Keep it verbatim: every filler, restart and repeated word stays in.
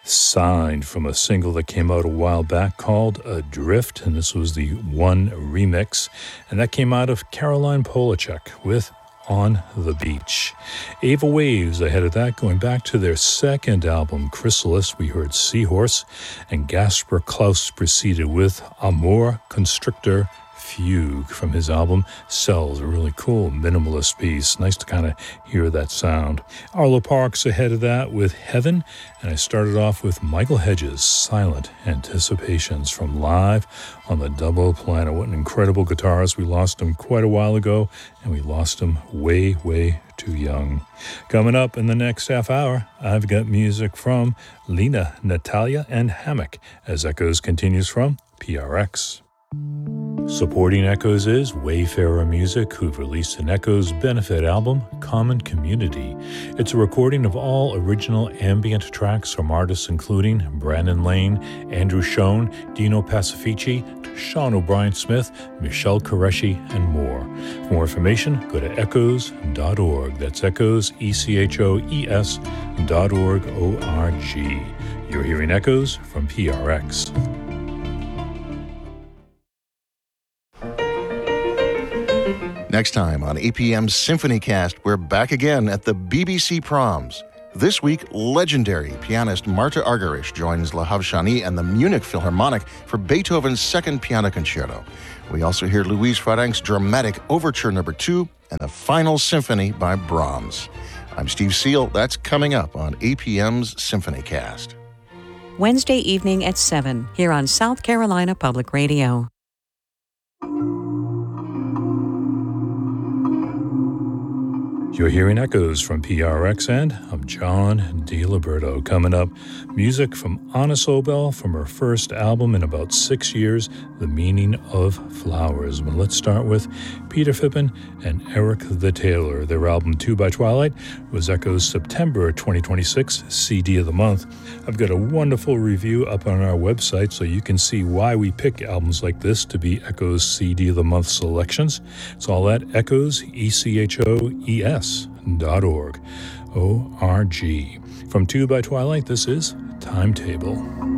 Signed from a single that came out a while back called Adrift, and this was the One remix, and that came out of Caroline Polachek with On the Beach. Ava Waves ahead of that, going back to their second album, Chrysalis, we heard Seahorse, and Gasper Klaus proceeded with Amor Constrictor Fugue from his album Cells, a really cool minimalist piece. Nice to kind of hear that sound. Arlo Parks ahead of that with Heaven, and I started off with Michael Hedges' Silent Anticipations from Live on the Double Planet. What an incredible guitarist. We lost him quite a while ago, and we lost him way, way too young. Coming up in the next half hour, I've got music from Lena, Natalia, and Hammock as Echoes continues from P R X. Supporting Echoes is Wayfarer Music, who've released an Echoes benefit album, Common Community. It's a recording of all original ambient tracks from artists including Brandon Lane, Andrew Schoen, Dino Pacifici, Sean O'Brien Smith, Michelle Qureshi, and more. For more information, go to echoes dot org. That's Echoes, E C H O E S dot org, O R G. You're hearing Echoes from P R X. Next time on A P M's Symphony Cast, we're back again at the B B C Proms. This week, legendary pianist Marta Argerich joins La Havshani and the Munich Philharmonic for Beethoven's Second Piano Concerto. We also hear Louise Farrenc's dramatic Overture Number Two and the Final Symphony by Brahms. I'm Steve Seal. That's coming up on A P M's Symphony Cast. Wednesday evening at seven, here on South Carolina Public Radio. You're hearing Echoes from P R X, and I'm John DiLiberto. Coming up, music from Anna Sobel from her first album in about six years, The Meaning of Flowers. But let's start with Peter Fippen and Eric the Tailor. Their album Two by Twilight was Echoes' September twenty twenty-six C D of the Month. I've got a wonderful review up on our website so you can see why we pick albums like this to be Echoes' C D of the Month selections. It's all at Echoes, E C H O E S dot org, O R G. From Two by Twilight, this is Timetable.